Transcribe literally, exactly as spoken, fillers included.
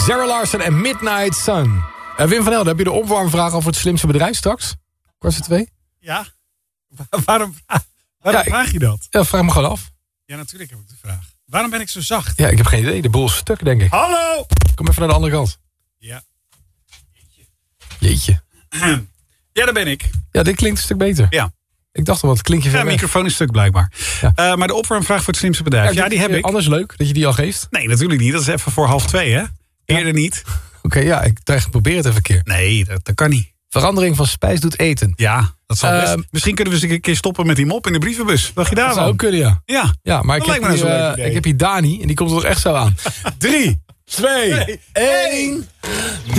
Zara Larsson en Midnight Sun. Uh, Wim van Helden, heb je de opwarmvraag over het slimste bedrijf straks? Kwart twee? Ja. Waarom, waarom ja, vraag je dat? Ja, vraag me gewoon af. Ja, natuurlijk heb ik de vraag. Waarom ben ik zo zacht? Ja, ik heb geen idee. De boel is stuk, denk ik. Hallo! Kom even naar de andere kant. Ja. Jeetje. Ja, daar ben ik. Ja, dit klinkt een stuk beter. Ja. Ik dacht al, wat klinkt je Ja, ver de weg. microfoon is stuk blijkbaar. Ja. Uh, maar de opwarmvraag voor het slimste bedrijf. Ja, Ja, die heb ik. Anders leuk dat je die al geeft. Nee, natuurlijk niet. Dat is even voor half twee, hè? Eerder niet. Oké, okay, ja, ik probeer het even een keer. Nee, dat, dat kan niet. Verandering van spijs doet eten. Ja, dat zal best. Um, Misschien kunnen we eens een keer stoppen met die mop in de brievenbus. Dacht je daarvan? Dat zou ook kunnen, ja. Ja, ja maar ik dat heb, lijkt me hier, nou zo'n leuk uh, idee. ik heb hier Dani en die komt er toch echt zo aan. Drie, twee, één...